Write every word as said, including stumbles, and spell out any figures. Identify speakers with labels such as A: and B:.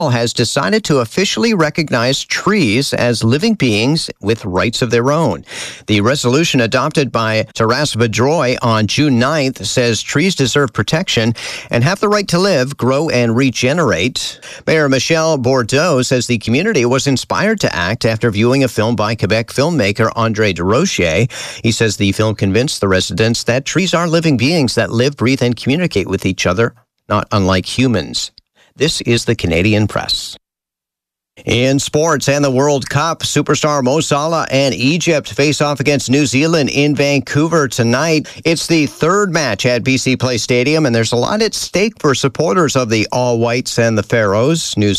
A: has decided to officially recognize trees as living beings with rights of their own. The resolution adopted by Taras Bedroy on June ninth says trees deserve protection and have the right to live, grow, and regenerate. Mayor Michel Bourdeau says the community was inspired to act after viewing a film by Quebec filmmaker André Desrochers. He says the film convinced the residents that trees are living beings that live, breathe, and communicate with each other, not unlike humans. This is the Canadian Press. In sports and the World Cup, superstar Mo Salah and Egypt face off against New Zealand in Vancouver tonight. It's the third match at B C Place Stadium, and there's a lot at stake for supporters of the All Whites and the Pharaohs. New